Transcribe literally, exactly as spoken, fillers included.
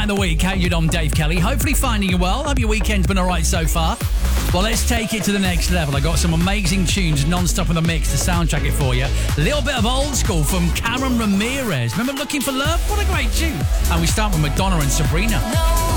the week. How you doing, Dave Kelly? Hopefully finding you well. Hope your weekend's been all right so far. Well, let's take it to the next level. I got some amazing tunes non-stop in the mix to soundtrack it for you. A little bit of old school from Karen Ramirez. Remember Looking for Love? What a great tune. And we start with Madonna and Sabrina. No.